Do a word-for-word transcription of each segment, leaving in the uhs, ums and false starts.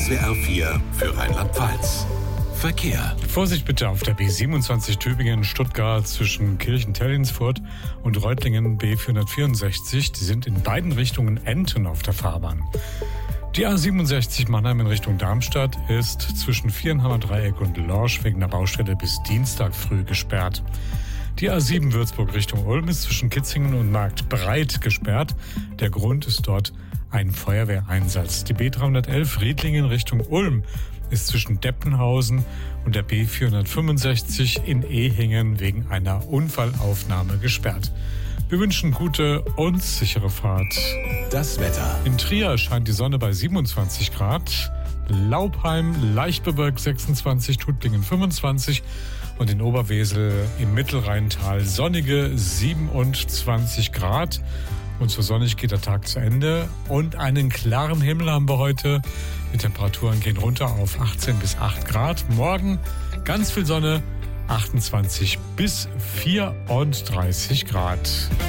S W R vier für Rheinland-Pfalz. Verkehr. Vorsicht bitte auf der B siebenundzwanzig Tübingen-Stuttgart zwischen Kirchen-Tellinsfurt und Reutlingen B vierhundertvierundsechzig. Die sind in beiden Richtungen Enten auf der Fahrbahn. Die A siebenundsechzig Mannheim in Richtung Darmstadt ist zwischen Vierenhammer-Dreieck und Lorsch wegen der Baustelle bis Dienstag früh gesperrt. Die A sieben Würzburg Richtung Ulm ist zwischen Kitzingen und Marktbreit gesperrt. Der Grund ist dort ein Feuerwehreinsatz. Die B dreihundertelf Riedlingen Richtung Ulm ist zwischen Deppenhausen und der B vierhundertfünfundsechzig in Ehingen wegen einer Unfallaufnahme gesperrt. Wir wünschen gute und sichere Fahrt. Das Wetter. In Trier scheint die Sonne bei siebenundzwanzig Grad, Laubheim leicht bewölkt sechsundzwanzig, Tuttlingen fünfundzwanzig und in Oberwesel im Mittelrheintal sonnige siebenundzwanzig Grad. Und so sonnig geht der Tag zu Ende. Und einen klaren Himmel haben wir heute. Die Temperaturen gehen runter auf achtzehn bis acht Grad. Morgen ganz viel Sonne, achtundzwanzig bis vierunddreißig Grad.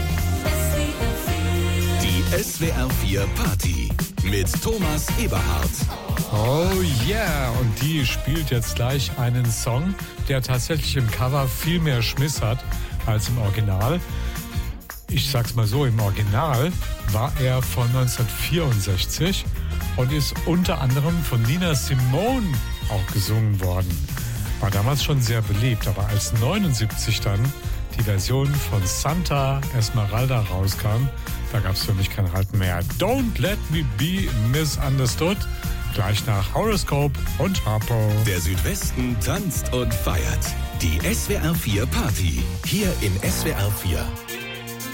Die S W R vier Party mit Thomas Eberhardt. Oh yeah, und die spielt jetzt gleich einen Song, der tatsächlich im Cover viel mehr Schmiss hat als im Original. Ich sag's mal so, im Original war er von neunzehnhundertvierundsechzig und ist unter anderem von Nina Simone auch gesungen worden. War damals schon sehr beliebt, aber als neunundsiebzig dann die Version von Santa Esmeralda rauskam, da gab's für mich kein Halt mehr. Don't Let Me Be Misunderstood, gleich nach Horoscope und Harpo. Der Südwesten tanzt und feiert. Die S W R vier Party, hier in S W R vier.